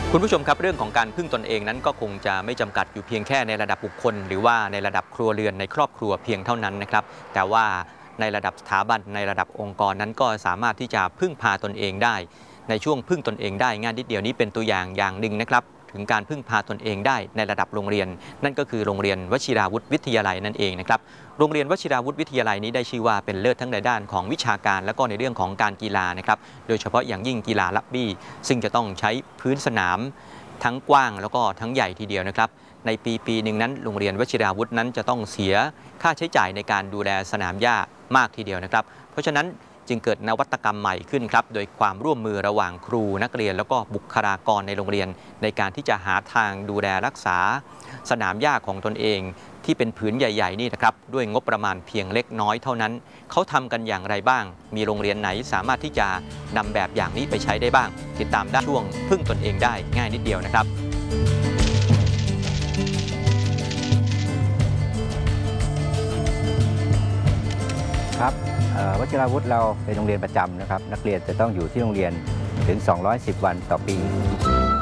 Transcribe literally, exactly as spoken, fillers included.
คุณผู้ชมครับเรื่องของการพึ่งตนเองนั้นก็คงจะไม่จำกัดอยู่เพียงแค่ในระดับบุคคลหรือว่าในระดับครัวเรือนในครอบครัวเพียงเท่านั้นนะครับแต่ว่าในระดับสถาบันในระดับองค์กรนั้นก็สามารถที่จะพึ่งพาตนเองได้ในช่วงพึ่งตนเองได้งานนิดเดียวนี้เป็นตัวอย่างอย่างหนึ่งนะครับถึงการพึ่งพาตนเองได้ในระดับโรงเรียนนั่นก็คือโรงเรียนวชิราวุธวิทยาลัยนั่นเองนะครับโรงเรียนวชิราวุธวิทยาลัยนี้ได้ชื่อว่าเป็นเลิศทั้งในด้านของวิชาการและก็ในเรื่องของการกีฬานะครับโดยเฉพาะอย่างยิ่งกีฬารักบี้ซึ่งจะต้องใช้พื้นสนามทั้งกว้างแล้วก็ทั้งใหญ่ทีเดียวนะครับในปีปีหนึ่งนั้นโรงเรียนวชิราวุธนั้นจะต้องเสียค่าใช้จ่ายในการดูแลสนามหญ้ามากทีเดียวนะครับเพราะฉะนั้นจึงเกิดนวัตกรรมใหม่ขึ้นครับโดยความร่วมมือระหว่างครูนักเรียนแล้วก็บุคลากรในโรงเรียนในการที่จะหาทางดูแลรักษาสนามหญ้าของตนเองที่เป็นผืนใหญ่ๆนี่นะครับด้วยงบประมาณเพียงเล็กน้อยเท่านั้นเขาทำกันอย่างไรบ้างมีโรงเรียนไหนสามารถที่จะนำแบบอย่างนี้ไปใช้ได้บ้างติดตามได้ช่วงพึ่งตนเองได้ง่ายนิดเดียวนะครับครับวชิราวุธเราเป็นโรงเรียนประจำนะครับนักเรียนจะต้องอยู่ที่โรงเรียนถึงสองร้อยสิบวันต่อปี